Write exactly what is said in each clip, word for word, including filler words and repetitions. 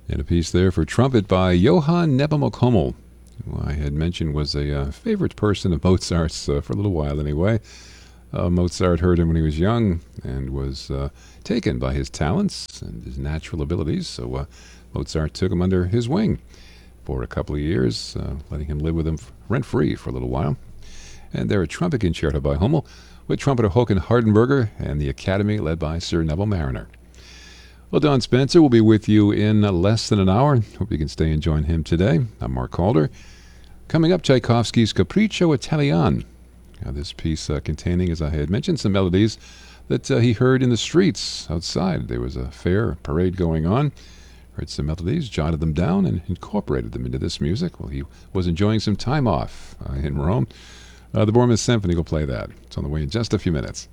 And a piece there for trumpet by Johann Nepomuk Hummel, who I had mentioned was a uh, favorite person of Mozart's uh, for a little while anyway. Uh, Mozart heard him when he was young and was uh, taken by his talents and his natural abilities, so uh, Mozart took him under his wing for a couple of years, uh, letting him live with him rent-free for a little while. And there a trumpet concerto by Hummel with trumpeter Håkan Hardenberger and the Academy led by Sir Neville Mariner. Well, Don Spencer will be with you in less than an hour. Hope you can stay and join him today. I'm Mark Calder. Coming up, Tchaikovsky's Capriccio Italian. Now, this piece uh, containing, as I had mentioned, some melodies that uh, he heard in the streets outside. There was a fair parade going on. Heard some melodies, jotted them down, and incorporated them into this music. Well, he was enjoying some time off uh, in Rome. Uh, the Bournemouth Symphony will play that. It's on the way in just a few minutes.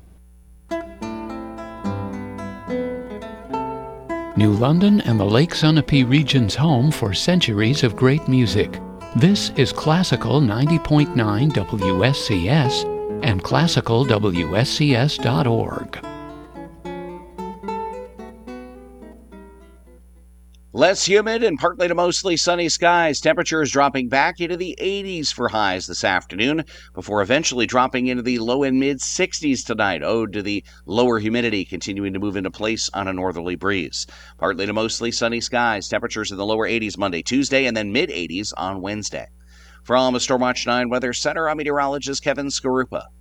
New London and the Lake Sunapee region's home for centuries of great music. This is Classical ninety point nine W S C S and classical W S C S dot org. Less humid and partly to mostly sunny skies. Temperatures dropping back into the eighties for highs this afternoon before eventually dropping into the low and mid sixties tonight, owed to the lower humidity continuing to move into place on a northerly breeze. Partly to mostly sunny skies. Temperatures in the lower eighties Monday, Tuesday, and then mid eighties on Wednesday. From a Stormwatch nine Weather Center, I'm meteorologist Kevin Skarupa.